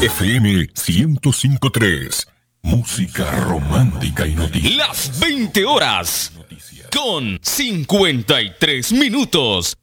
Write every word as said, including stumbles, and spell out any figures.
F M ciento cinco punto tres. Música romántica y noticias. Las veinte horas con cincuenta y tres minutos.